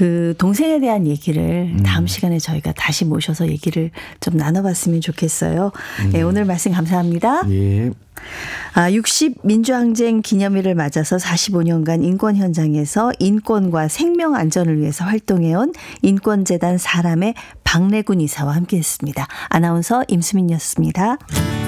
그 동생에 대한 얘기를 다음 시간에 저희가 다시 모셔서 얘기를 좀 나눠봤으면 좋겠어요. 네, 오늘 말씀 감사합니다. 예. 60 민주항쟁 기념일을 맞아서 45년간 인권 현장에서 인권과 생명 안전을 위해서 활동해온 인권재단 사람의 박래군 이사와 함께했습니다. 아나운서 임수민이었습니다.